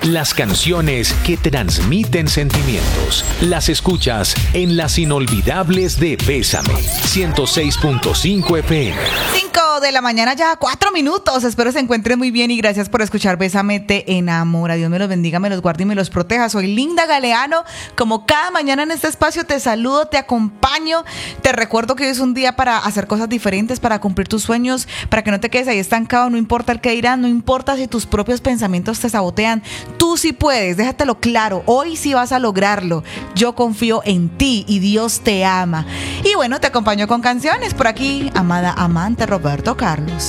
Las canciones que transmiten sentimientos. Las escuchas en las inolvidables de Bésame. 106.5 FM. 5 de la mañana, ya 4 minutos. Espero se encuentren muy bien y gracias por escuchar Bésame, te enamora. Dios me los bendiga, me los guarde y me los proteja. Soy Linda Galeano. Como cada mañana en este espacio te saludo, te acompaño. Te recuerdo que hoy es un día para hacer cosas diferentes, para cumplir tus sueños, para que no te quedes ahí estancado. No importa el que dirán, no importa si tus propios pensamientos te sabotean. Tú sí puedes, déjatelo claro. Hoy sí vas a lograrlo. Yo confío en ti y Dios te ama. Y bueno, te acompaño con canciones. Por aquí, amada amante Roberto Carlos.